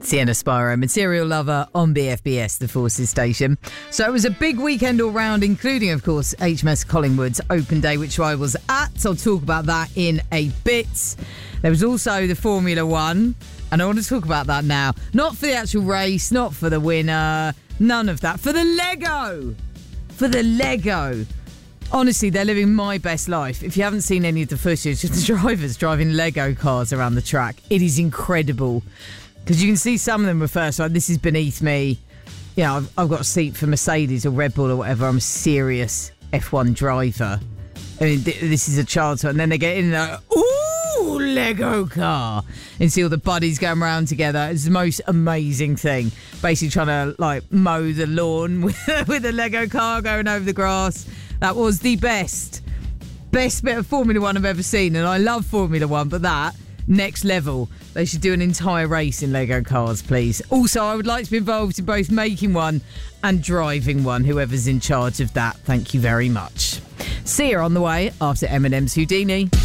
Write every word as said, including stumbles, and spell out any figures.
Sienna Spiro, Material Lover on B F B S, the Forces station. So it was a big weekend all round, including, of course, H M S Collingwood's open day, which I was at. I'll talk about that in a bit. There was also the Formula One, and I want to talk about that now. Not for the actual race, not for the winner, none of that. For the Lego! For the Lego! Honestly, they're living my best life. If you haven't seen any of the footage of the drivers driving Lego cars around the track, it is incredible. Because you can see some of them refer to, like, this is beneath me. You know, I've, I've got a seat for Mercedes or Red Bull or whatever. I'm a serious F one driver. I mean, th- this is a child's one. And then they get in and they're like, ooh, Lego car. And see all the buddies going around together. It's the most amazing thing. Basically trying to, like, mow the lawn with, with a Lego car going over the grass. That was the best, best bit of Formula One I've ever seen. And I love Formula One, but that, next level. They should do an entire race in Lego cars, please. Also, I would like to be involved in both making one and driving one, whoever's in charge of that. Thank you very much. See you on the way after Eminem's Houdini.